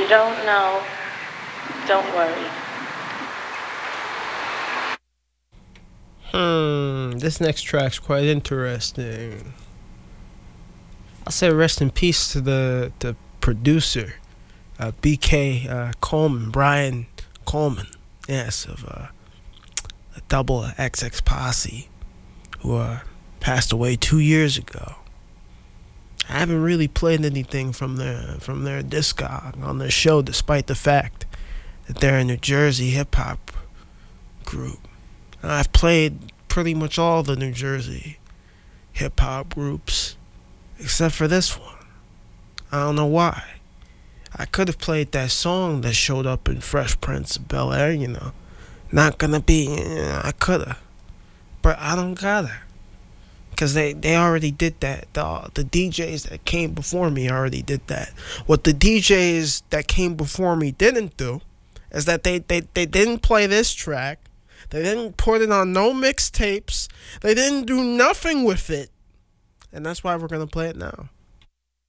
don't know, don't worry. This next track's quite interesting. I'll say rest in peace to the producer, BK Coleman, Brian Coleman, yes, of a double XX Posse, who passed away 2 years ago. I haven't really played anything from their discog on their show, despite the fact that they're a New Jersey hip hop group. I've played pretty much all the New Jersey hip hop groups except for this one. I don't know why. I could have played that song that showed up in Fresh Prince of Bel Air, Not gonna be, I could have. But I don't gotta. Because they already did that. The DJs that came before me already did that. What the DJs that came before me didn't do is that they didn't play this track. They didn't put it on no mixtapes. They didn't do nothing with it. And that's why we're going to play it now.